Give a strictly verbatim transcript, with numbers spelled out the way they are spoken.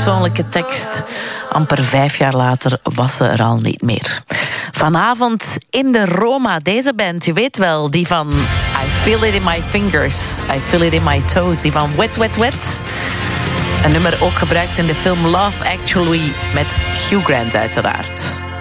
persoonlijke tekst. Amper vijf jaar later was ze er al niet meer. Vanavond in de Roma, deze band, je weet wel, die van I Feel It In My Fingers, I Feel It In My Toes, die van Wet Wet Wet. Een nummer ook gebruikt in de film Love Actually met Hugh Grant uiteraard.